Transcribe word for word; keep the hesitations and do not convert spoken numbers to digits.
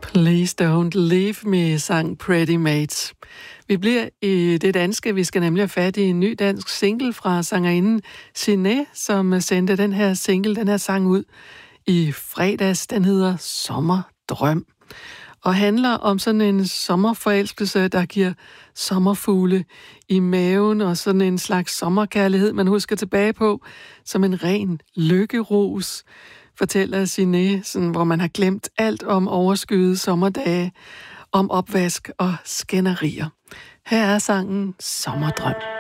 Please Don't Leave Me, sang Pretty Mates. Vi bliver i det danske. Vi skal nemlig have fat i en ny dansk single fra sangerinden Siné, som sendte den her single, den her sang ud i fredags. Den hedder Sommerdrøm og handler om sådan en sommerforelskelse, der giver sommerfugle i maven og sådan en slags sommerkærlighed, man husker tilbage på som en ren lykkerus, fortæller Siné, sådan, hvor man har glemt alt om overskyede sommerdage, om opvask og skænderier. Her er sangen Sommerdrøm.